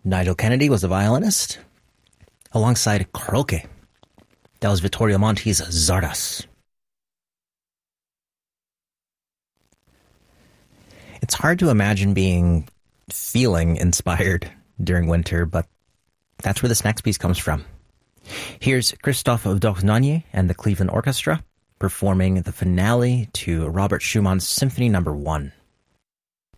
Nigel Kennedy was the violinist, alongside Croce. That was Vittorio Monti's Zardas. It's hard to imagine feeling inspired during winter, but that's where this next piece comes from. Here's Christophe Dornanier and the Cleveland Orchestra performing the finale to Robert Schumann's Symphony No. 1.